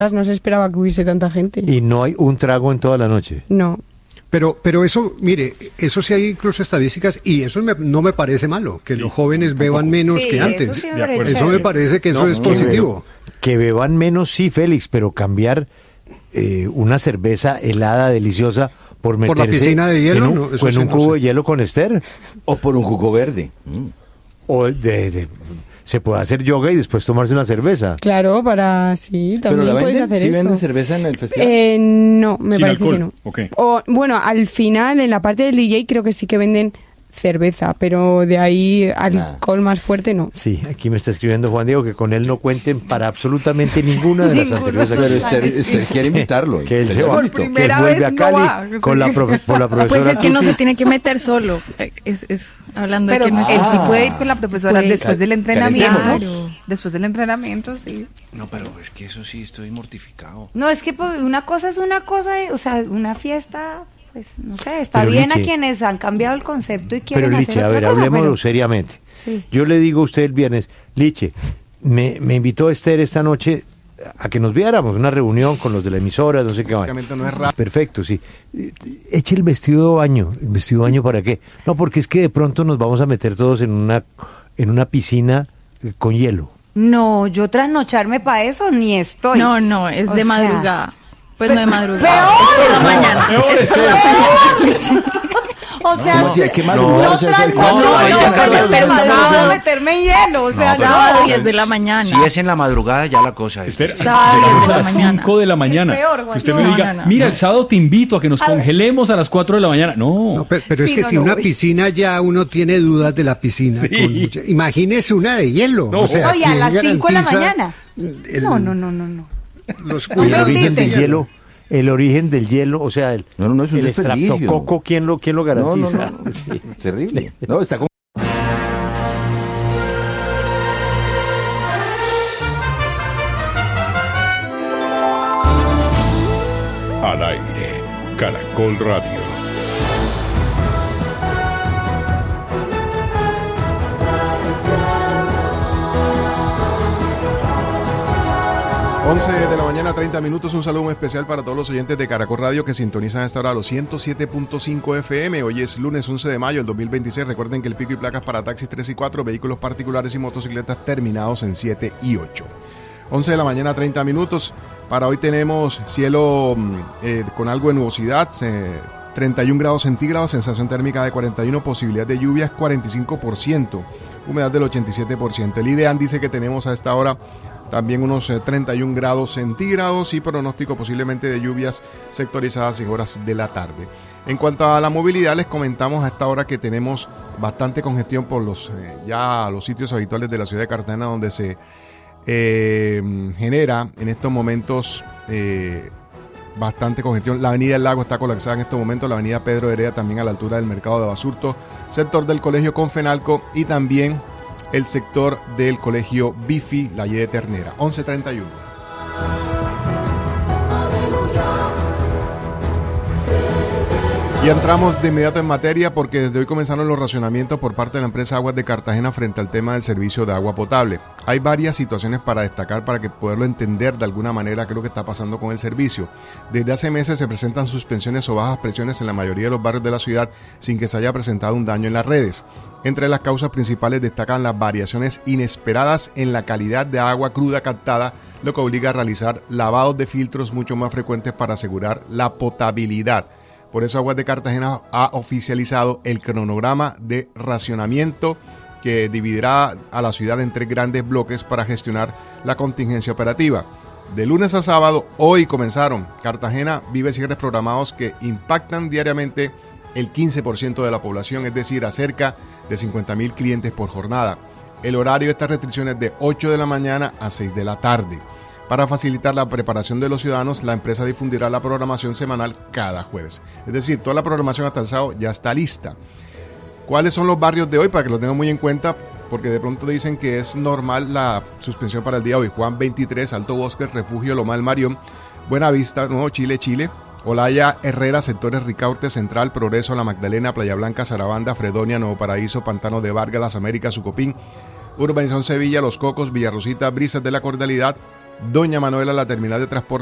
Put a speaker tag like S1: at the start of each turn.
S1: No se esperaba que hubiese tanta gente.
S2: Y no hay un trago en toda la noche.
S1: No.
S3: Pero eso, mire, eso sí hay incluso estadísticas y eso no me parece malo, que los jóvenes beban menos que antes. Eso me parece que eso es positivo.
S2: Que beban menos, sí, Félix, pero cambiar una cerveza helada, deliciosa, por meterse
S3: la piscina de hielo,
S2: en un cubo de hielo con ester.
S4: O por un jugo verde.
S2: O se puede hacer yoga y después tomarse una cerveza.
S1: Claro, sí, también
S4: ¿Pero la
S1: puedes
S4: venden?
S1: hacer
S4: ¿Sí
S1: eso.
S4: venden cerveza en el festival?
S1: No, me
S5: Sin
S1: parece
S5: alcohol.
S1: que no.
S5: Okay.
S1: O, bueno, al final, en la parte del DJ creo que sí que venden cerveza, pero de ahí alcohol más fuerte no.
S2: Sí, aquí me está escribiendo Juan Diego que con él no cuenten para absolutamente ninguna de las anteriores.
S4: Pero Esther quiere imitarlo.
S2: Que él se va, que él vuelve a Cali por la profesora.
S6: Pues es que no
S2: Tuti.
S6: se tiene que meter solo. Es hablando
S7: Pero
S6: de que no
S7: él sí puede ir con la profesora
S6: Puede.
S7: después del entrenamiento.
S6: Claro.
S7: Después del entrenamiento, sí.
S8: No, pero es que eso sí estoy mortificado.
S7: No, es que una cosa es una cosa, o sea, una fiesta, pues, no sé, está
S2: Pero,
S7: bien
S2: Liche,
S7: a quienes han cambiado el concepto y quieren
S2: Pero Liche,
S7: hacer
S2: a
S7: otra
S2: ver,
S7: cosa,
S2: hablemoslo
S7: pero-
S2: seriamente.
S7: Sí.
S2: Yo le digo a usted el viernes, Liche, me invitó Esther esta noche a que nos viéramos, una reunión con los de la emisora, no sé qué.
S3: Prácticamente no es raro.
S2: Perfecto, sí. Eche el vestido de baño. ¿El vestido de baño para qué? No, porque es que de pronto nos vamos a meter todos en una piscina con hielo.
S7: No, yo trasnocharme para eso ni estoy.
S6: No, es
S7: O
S6: de
S7: sea,
S6: madrugada. Pues no de madrugada, es por la mañana.
S5: Peor,
S6: Es por la mañana.
S7: O sea,
S4: ¿Cómo así? Hay que
S7: no
S4: madrugar, o sea, hacer cuatro de la mañana.
S6: pero un sábado-
S7: meterme en hielo, o sea,
S8: No, pero-
S6: Sábado 10 de la mañana.
S8: Si es en la madrugada, ya la cosa es.
S5: Esther,
S6: Sábado
S5: llegamos
S6: 10 de
S5: a
S6: la
S5: las
S6: mañana.
S5: 5 de la mañana.
S7: Es peor, Juan.
S5: Que usted me
S6: No,
S5: diga,
S6: no.
S5: mira, el sábado te invito a que nos congelemos a las 4 de la mañana. No.
S3: No, pero es
S7: Sí,
S3: que
S7: no,
S3: si
S7: no
S3: una
S7: voy.
S3: piscina ya uno tiene dudas de la piscina.
S5: Sí.
S3: Imagínese una de hielo.
S5: No.
S3: O sea,
S7: Oye, a
S3: ¿quién
S7: las 5 de la
S3: garantiza
S7: mañana.
S3: el-
S7: No.
S3: Los
S7: No me
S2: El origen
S7: inviten.
S2: del hielo, el o sea, el
S4: No, es un desperdicio.
S2: estraptococo, ¿quién lo garantiza?
S4: No.
S2: Sí.
S4: Es terrible. No, está como...
S9: Al aire, Caracol Radio.
S10: De la mañana, 30 minutos. Un saludo muy especial para todos los oyentes de Caracol Radio que sintonizan a esta hora los 107.5 FM. Hoy es lunes 11 de mayo del 2026. Recuerden que el pico y placas para taxis 3 y 4, vehículos particulares y motocicletas terminados en 7 y 8. 11 de la mañana, 30 minutos. Para hoy tenemos cielo con algo de nubosidad, 31 grados centígrados, sensación térmica de 41, posibilidad de lluvias 45%, humedad del 87%. El IDEAN dice que tenemos a esta hora también unos 31 grados centígrados y pronóstico posiblemente de lluvias sectorizadas en horas de la tarde. En cuanto a la movilidad, les comentamos a esta hora que tenemos bastante congestión por los sitios habituales de la ciudad de Cartagena, donde se genera en estos momentos bastante congestión. La avenida del Lago está colapsada en estos momentos, la avenida Pedro Heredia también a la altura del mercado de Basurto, sector del colegio Confenalco y también el sector del colegio Bifi, la Y de Ternera. 11:31. Y entramos de inmediato en materia porque desde hoy comenzaron los racionamientos por parte de la empresa Aguas de Cartagena frente al tema del servicio de agua potable. Hay varias situaciones para destacar para que poderlo entender de alguna manera qué es lo que está pasando con el servicio. Desde hace meses se presentan suspensiones o bajas presiones en la mayoría de los barrios de la ciudad sin que se haya presentado un daño en las redes. Entre las causas principales destacan las variaciones inesperadas en la calidad de agua cruda captada, lo que obliga a realizar lavados de filtros mucho más frecuentes para asegurar la potabilidad. Por eso Aguas de Cartagena ha oficializado el cronograma de racionamiento que dividirá a la ciudad en 3 grandes bloques para gestionar la contingencia operativa. De lunes a sábado, hoy comenzaron. Cartagena vive cierres programados que impactan diariamente el 15% de la población, es decir, a cerca de 50.000 clientes por jornada. El horario de estas restricciones es de 8 de la mañana a 6 de la tarde. Para facilitar la preparación de los ciudadanos, la empresa difundirá la programación semanal cada jueves. Es decir, toda la programación hasta el sábado ya está lista. ¿Cuáles son los barrios de hoy? Para que lo tengan muy en cuenta, porque de pronto dicen que es normal la suspensión para el día de hoy. Juan 23, Alto Bosque, Refugio, Loma del Marión, Buenavista, Nuevo Chile, Olaya, Herrera, sectores Ricaurte, Central, Progreso, La Magdalena, Playa Blanca, Sarabanda, Fredonia, Nuevo Paraíso, Pantano de Vargas, Las Américas, Sucopín, Urbanización Sevilla, Los Cocos, Villarrosita, Brisas de la Cordialidad, Doña Manuela, la terminal de transporte